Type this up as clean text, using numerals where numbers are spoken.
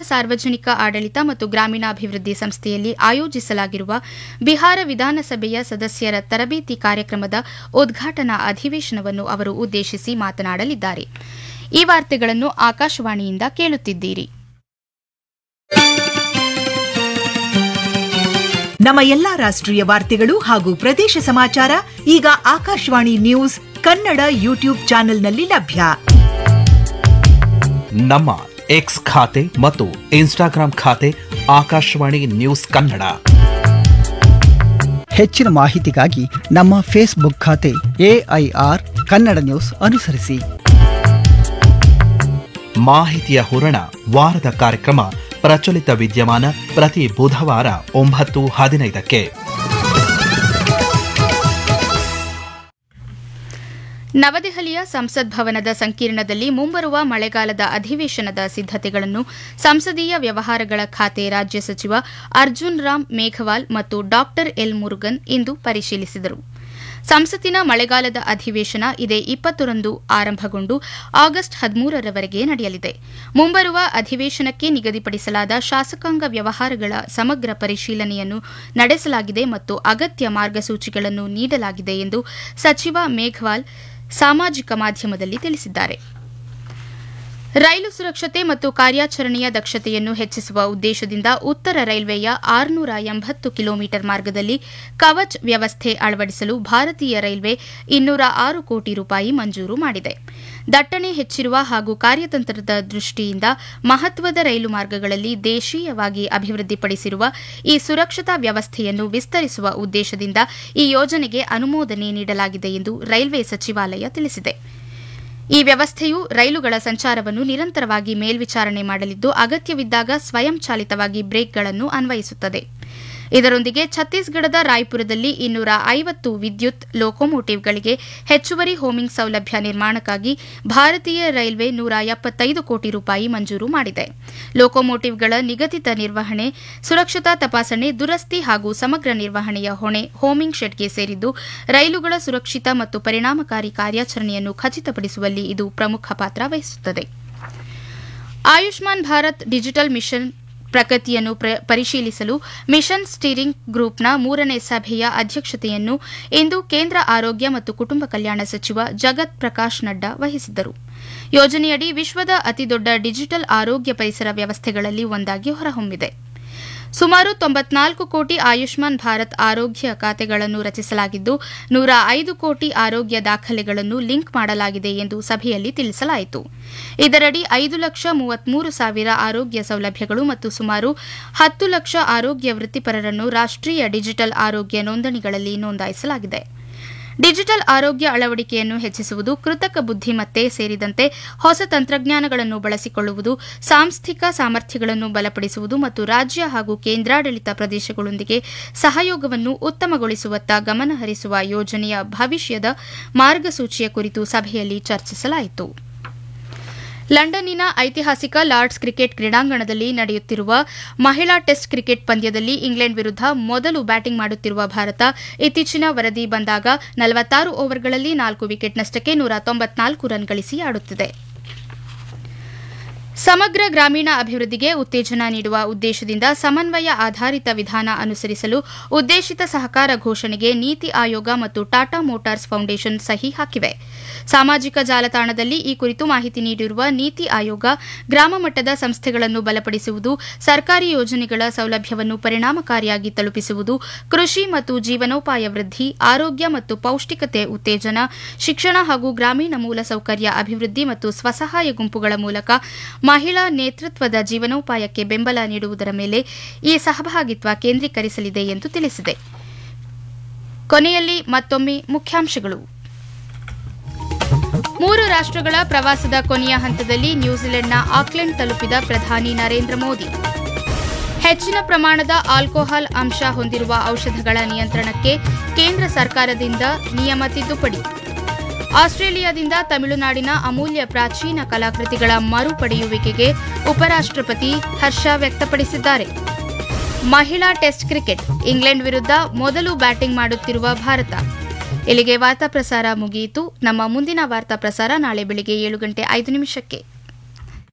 ಸಾರ್ವಜನಿಕ ಆಡಳಿತ ಮತ್ತು ಗ್ರಾಮೀಣಾಭಿವೃದ್ಧಿ ಸಂಸ್ಥೆಯಲ್ಲಿ ಆಯೋಜಿಸಲಾಗಿರುವ ಬಿಹಾರ ವಿಧಾನಸಭೆಯ ಸದಸ್ಯರ ತರಬೇತಿ ಕಾರ್ಯಕ್ರಮದ ಉದ್ಘಾಟನಾ ಅಧಿವೇಶನವನ್ನು ಅವರು ಉದ್ದೇಶಿಸಿ ಮಾತನಾಡಲಿದ್ದಾರೆ. ಈ ವಾರ್ತೆಗಳನ್ನು ಆಕಾಶವಾಣಿಯಿಂದ ಕೇಳುತ್ತಿದ್ದೀರಿ. ನಮ್ಮ ಎಲ್ಲಾ ರಾಷ್ಟ್ರೀಯ ವಾರ್ತೆಗಳು ಹಾಗೂ ಪ್ರದೇಶ ಸಮಾಚಾರ ಈಗ ಆಕಾಶವಾಣಿ ನ್ಯೂಸ್ ಕನ್ನಡ ಯೂಟ್ಯೂಬ್ ಚಾನೆಲ್ನಲ್ಲಿ ಲಭ್ಯ. ನಮ್ಮ ಎಕ್ಸ್ ಖಾತೆ ಮತ್ತು ಇನ್ಸ್ಟಾಗ್ರಾಂ ಖಾತೆ ಆಕಾಶವಾಣಿ ನ್ಯೂಸ್ ಕನ್ನಡ. ಹೆಚ್ಚಿನ ಮಾಹಿತಿಗಾಗಿ ನಮ್ಮ ಫೇಸ್ಬುಕ್ ಖಾತೆ AIR ಕನ್ನಡ ನ್ಯೂಸ್ ಅನುಸರಿಸಿ. ಮಾಹಿತಿಯ ಹೂರಣ ವಾರದ ಕಾರ್ಯಕ್ರಮ ಪ್ರಚಲಿತ ವಿದ್ಯಮಾನ ಪ್ರತಿ ಬುಧವಾರ 9:15ಕ್ಕೆ. ನವದೆಹಲಿಯ ಸಂಸತ್ ಭವನದ ಸಂಕೀರ್ಣದಲ್ಲಿ ಮುಂಬರುವ ಮಳೆಗಾಲದ ಅಧಿವೇಶನದ ಸಿದ್ದತೆಗಳನ್ನು ಸಂಸದೀಯ ವ್ಯವಹಾರಗಳ ಖಾತೆ ರಾಜ್ಯ ಸಚಿವ ಅರ್ಜುನ್ ರಾಮ್ ಮೇಘವಾಲ್ ಮತ್ತು ಡಾ ಎಲ್ ಮುರುಗನ್ ಇಂದು ಪರಿಶೀಲಿಸಿದರು. ಸಂಸತ್ತಿನ ಮಳೆಗಾಲದ ಅಧಿವೇಶನ ಇದೇ 20ರಂದು ಆರಂಭಗೊಂಡು ಆಗಸ್ಟ್ 13ರವರೆಗೆ ನಡೆಯಲಿದೆ. ಮುಂಬರುವ ಅಧಿವೇಶನಕ್ಕೆ ನಿಗದಿಪಡಿಸಲಾದ ಶಾಸಕಾಂಗ ವ್ಯವಹಾರಗಳ ಸಮಗ್ರ ಪರಿಶೀಲನೆಯನ್ನು ನಡೆಸಲಾಗಿದೆ ಮತ್ತು ಅಗತ್ಯ ಮಾರ್ಗಸೂಚಿಗಳನ್ನು ನೀಡಲಾಗಿದೆ ಎಂದು ಸಚಿವ ಮೇಘವಾಲ್ ಸಾಮಾಜಿಕ ಮಾಧ್ಯಮದಲ್ಲಿ ತಿಳಿಸಿದ್ದಾರೆ. ರೈಲು ಸುರಕ್ಷತೆ ಮತ್ತು ಕಾರ್ಯಾಚರಣೆಯ ದಕ್ಷತೆಯನ್ನು ಹೆಚ್ಚಿಸುವ ಉದ್ದೇಶದಿಂದ ಉತ್ತರ ರೈಲ್ವೆಯ 680 ಕಿಲೋಮೀಟರ್ ಮಾರ್ಗದಲ್ಲಿ ಕವಚ್ ವ್ಯವಸ್ಥೆ ಅಳವಡಿಸಲು ಭಾರತೀಯ ರೈಲ್ವೆ 206 ಕೋಟಿ ರೂಪಾಯಿ ಮಂಜೂರು ಮಾಡಿದೆ. ದಟ್ಟಣೆ ಹೆಚ್ಚಿರುವ ಹಾಗೂ ಕಾರ್ಯತಂತ್ರದ ದೃಷ್ಟಿಯಿಂದ ಮಹತ್ವದ ರೈಲು ಮಾರ್ಗಗಳಲ್ಲಿ ದೇಶೀಯವಾಗಿ ಅಭಿವೃದ್ಧಿಪಡಿಸಿರುವ ಈ ಸುರಕ್ಷತಾ ವ್ಯವಸ್ಥೆಯನ್ನು ವಿಸ್ತರಿಸುವ ಉದ್ದೇಶದಿಂದ ಈ ಯೋಜನೆಗೆ ಅನುಮೋದನೆ ನೀಡಲಾಗಿದೆ ಎಂದು ರೈಲ್ವೆ ಸಚಿವಾಲಯ ತಿಳಿಸಿದೆ. ಈ ವ್ಯವಸ್ಥೆಯು ರೈಲುಗಳ ಸಂಚಾರವನ್ನು ನಿರಂತರವಾಗಿ ಮೇಲ್ವಿಚಾರಣೆ ಮಾಡಲಿದ್ದು ಅಗತ್ಯವಿದ್ದಾಗ ಸ್ವಯಂಚಾಲಿತವಾಗಿ ಬ್ರೇಕ್ಗಳನ್ನು ಅನ್ವಯಿಸುತ್ತದೆ. ಇದರೊಂದಿಗೆ ಛತ್ತೀಸ್ಗಢದ ರಾಯ್ಪುರದಲ್ಲಿ 250 ವಿದ್ಯುತ್ ಲೋಕೋಮೋಟಿವ್ಗಳಿಗೆ ಹೆಚ್ಚುವರಿ ಹೋಮಿಂಗ್ ಸೌಲಭ್ಯ ನಿರ್ಮಾಣಕ್ಕಾಗಿ ಭಾರತೀಯ ರೈಲ್ವೆ 175 ಕೋಟಿ ರೂಪಾಯಿ ಮಂಜೂರು ಮಾಡಿದೆ. ಲೋಕೋಮೋಟಿವ್ಗಳ ನಿಗದಿತ ನಿರ್ವಹಣೆ, ಸುರಕ್ಷತಾ ತಪಾಸಣೆ, ದುರಸ್ತಿ ಹಾಗೂ ಸಮಗ್ರ ನಿರ್ವಹಣೆಯ ಹೊಣೆ ಹೋಮಿಂಗ್ ಶೆಡ್ಗೆ ಸೇರಿದ್ದು ರೈಲುಗಳ ಸುರಕ್ಷಿತ ಮತ್ತು ಪರಿಣಾಮಕಾರಿ ಕಾರ್ಯಾಚರಣೆಯನ್ನು ಖಚಿತಪಡಿಸುವಲ್ಲಿ ಇದು ಪ್ರಮುಖ ಪಾತ್ರ ವಹಿಸುತ್ತದೆ. ಆಯುಷ್ಮಾನ್ ಭಾರತ್ ಡಿಜಿಟಲ್ ಮಿಷನ್ ಪ್ರಗತಿಯನ್ನು ಪರಿಶೀಲಿಸಲು ಮಿಷನ್ ಸ್ಟೀರಿಂಗ್ ಗ್ರೂಪ್ನ 3ನೇ ಸಭೆಯ ಅಧ್ಯಕ್ಷತೆಯನ್ನು ಇಂದು ಕೇಂದ್ರ ಆರೋಗ್ಯ ಮತ್ತು ಕುಟುಂಬ ಕಲ್ಯಾಣ ಸಚಿವ ಜಗತ್ ಪ್ರಕಾಶ್ ನಡ್ಡಾ ವಹಿಸಿದ್ದರು. ಯೋಜನೆಯಡಿ ವಿಶ್ವದ ಅತಿದೊಡ್ಡ ಡಿಜಿಟಲ್ ಆರೋಗ್ಯ ಪರಿಸರ ವ್ಯವಸ್ಥೆಗಳಲ್ಲಿ ಒಂದಾಗಿ ಹೊರಹೊಮ್ಮಿದೆ. ಸುಮಾರು 94 ಕೋಟಿ ಆಯುಷ್ಮಾನ್ ಭಾರತ್ ಆರೋಗ್ಯ ಖಾತೆಗಳನ್ನು ರಚಿಸಲಾಗಿದ್ದು 105 ಕೋಟಿ ಆರೋಗ್ಯ ದಾಖಲೆಗಳನ್ನು ಲಿಂಕ್ ಮಾಡಲಾಗಿದೆ ಎಂದು ಸಭೆಯಲ್ಲಿ ತಿಳಿಸಲಾಯಿತು. ಇದರಡಿ 5,33,000 ಆರೋಗ್ಯ ಸೌಲಭ್ಯಗಳು ಮತ್ತು ಸುಮಾರು 10 ಲಕ್ಷ ಆರೋಗ್ಯ ವೃತ್ತಿಪರರನ್ನು ರಾಷ್ಟ್ರೀಯ ಡಿಜಿಟಲ್ ಆರೋಗ್ಯ ನೋಂದಣಿಗಳಲ್ಲಿ ನೋಂದಾಯಿಸಲಾಗಿದೆ. ಡಿಜಿಟಲ್ ಆರೋಗ್ಯ ಅಳವಡಿಕೆಯನ್ನು ಹೆಚ್ಚಿಸುವುದು, ಕೃತಕ ಬುದ್ಧಿಮತ್ತೆ ಸೇರಿದಂತೆ ಹೊಸ ತಂತ್ರಜ್ಞಾನಗಳನ್ನು ಬಳಸಿಕೊಳ್ಳುವುದು, ಸಾಂಸ್ಥಿಕ ಸಾಮರ್ಥ್ಯಗಳನ್ನು ಬಲಪಡಿಸುವುದು ಮತ್ತು ರಾಜ್ಯ ಹಾಗೂ ಕೇಂದ್ರಾಡಳಿತ ಪ್ರದೇಶಗಳೊಂದಿಗೆ ಸಹಯೋಗವನ್ನು ಉತ್ತಮಗೊಳಿಸುವತ್ತ ಗಮನಹರಿಸುವ ಯೋಜನೆಯ ಭವಿಷ್ಯದ ಮಾರ್ಗಸೂಚಿಯ ಕುರಿತು ಸಭೆಯಲ್ಲಿ ಚರ್ಚಿಸಲಾಯಿತು. ಲಂಡನ್ನಿನ ಐತಿಹಾಸಿಕ ಲಾರ್ಡ್ಸ್ ಕ್ರಿಕೆಟ್ ಕ್ರೀಡಾಂಗಣದಲ್ಲಿ ನಡೆಯುತ್ತಿರುವ ಮಹಿಳಾ ಟೆಸ್ಟ್ ಕ್ರಿಕೆಟ್ ಪಂದ್ಯದಲ್ಲಿ ಇಂಗ್ಲೆಂಡ್ ವಿರುದ್ಧ ಮೊದಲು ಬ್ಯಾಟಿಂಗ್ ಮಾಡುತ್ತಿರುವ ಭಾರತ ಇತ್ತೀಚಿನ ವರದಿ ಬಂದಾಗ 46 ಓವರ್ಗಳಲ್ಲಿ 4 ವಿಕೆಟ್ ನಷ್ಟಕ್ಕೆ 194 ರನ್ ಗಳಿಸಿ ಆಡುತ್ತಿದೆ. ಸಮಗ್ರ ಗ್ರಾಮೀಣ ಅಭಿವೃದ್ಧಿಗೆ ಉತ್ತೇಜನ ನೀಡುವ ಉದ್ದೇಶದಿಂದ ಸಮನ್ವಯ ಆಧಾರಿತ ವಿಧಾನ ಅನುಸರಿಸಲು ಉದ್ದೇಶಿತ ಸಹಕಾರ ಘೋಷಣೆಗೆ ನೀತಿ ಆಯೋಗ ಮತ್ತು ಟಾಟಾ ಮೋಟಾರ್ಸ್ ಫೌಂಡೇಶನ್ ಸಹಿ ಹಾಕಿವೆ. ಸಾಮಾಜಿಕ ಜಾಲತಾಣದಲ್ಲಿ ಈ ಕುರಿತು ಮಾಹಿತಿ ನೀಡಿರುವ ನೀತಿ ಆಯೋಗ, ಗ್ರಾಮ ಮಟ್ಟದ ಸಂಸ್ಥೆಗಳನ್ನು ಬಲಪಡಿಸುವುದು, ಸರ್ಕಾರಿ ಯೋಜನೆಗಳ ಸೌಲಭ್ಯವನ್ನು ಪರಿಣಾಮಕಾರಿಯಾಗಿ ತಲುಪಿಸುವುದು, ಕೃಷಿ ಮತ್ತು ಜೀವನೋಪಾಯ ವೃದ್ಧಿ, ಆರೋಗ್ಯ ಮತ್ತು ಪೌಷ್ಟಿಕತೆ ಉತ್ತೇಜನ, ಶಿಕ್ಷಣ ಹಾಗೂ ಗ್ರಾಮೀಣ ಮೂಲಸೌಕರ್ಯ ಅಭಿವೃದ್ಧಿ ಮತ್ತು ಸ್ವಸಹಾಯ ಗುಂಪುಗಳ ಮೂಲಕ ಮಹಿಳಾ ನೇತೃತ್ವದ ಜೀವನೋಪಾಯಕ್ಕೆ ಬೆಂಬಲ ನೀಡುವುದರ ಮೇಲೆ ಈ ಸಹಭಾಗಿತ್ವ ಕೇಂದ್ರೀಕರಿಸಲಿದೆ ಎಂದು ತಿಳಿಸಿದೆ. ಕೊನೆಯಲ್ಲಿ ಮತ್ತೊಮ್ಮೆ ಮುಖ್ಯಾಂಶಗಳು. 3 ರಾಷ್ಟ್ರಗಳ ಪ್ರವಾಸದ ಕೊನೆಯ ಹಂತದಲ್ಲಿ ನ್ಯೂಜಿಲೆಂಡ್ನ ಆಕ್ಲೆಂಡ್ ತಲುಪಿದ ಪ್ರಧಾನಿ ನರೇಂದ್ರ ಮೋದಿ. ಹೆಚ್ಚಿನ ಪ್ರಮಾಣದ ಆಲ್ಕೋಹಾಲ್ ಅಂಶ ಹೊಂದಿರುವ ಔಷಧಗಳ ನಿಯಂತ್ರಣಕ್ಕೆ ಕೇಂದ್ರ ಸರ್ಕಾರದಿಂದ ನಿಯಮ ತಿದ್ದುಪಡಿ. ಆಸ್ಟ್ರೇಲಿಯಾದಿಂದ ತಮಿಳುನಾಡಿನ ಅಮೂಲ್ಯ ಪ್ರಾಚೀನ ಕಲಾಕೃತಿಗಳ ಮರುಪಡೆಯುವಿಕೆಗೆ ಉಪರಾಷ್ಟ್ರಪತಿ ಹರ್ಷ ವ್ಯಕ್ತಪಡಿಸಿದ್ದಾರೆ. ಮಹಿಳಾ ಟೆಸ್ಟ್ ಕ್ರಿಕೆಟ್, ಇಂಗ್ಲೆಂಡ್ ವಿರುದ್ಧ ಮೊದಲು ಬ್ಯಾಟಿಂಗ್ ಮಾಡುತ್ತಿರುವ ಭಾರತ. ಇಲ್ಲಿಗೆ ವಾರ್ತಾ ಪ್ರಸಾರ ಮುಗಿಯಿತು. ನಮ್ಮ ಮುಂದಿನ ವಾರ್ತಾ ಪ್ರಸಾರ ನಾಳೆ ಬೆಳಿಗ್ಗೆ 7:05